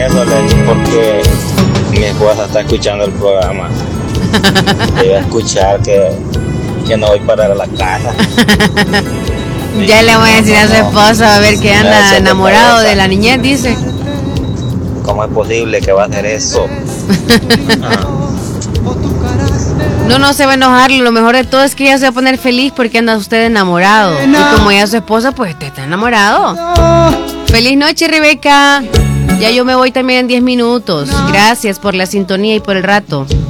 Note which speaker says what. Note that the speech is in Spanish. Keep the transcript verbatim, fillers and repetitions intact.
Speaker 1: Eso le digo porque mi esposa está escuchando el programa. Debe escuchar que, que no voy para la casa.
Speaker 2: Ya le voy a decir a su esposa a ver que anda enamorado de la niñez, dice.
Speaker 1: ¿Cómo es posible que va a hacer eso? Ah.
Speaker 2: No, no se va a enojar. Lo mejor de todo es que ella se va a poner feliz porque anda usted enamorado. Y como ella es su esposa, pues usted está enamorado. Feliz noche, Rebeca. Ya yo me voy también en diez minutos. Gracias por la sintonía y por el rato.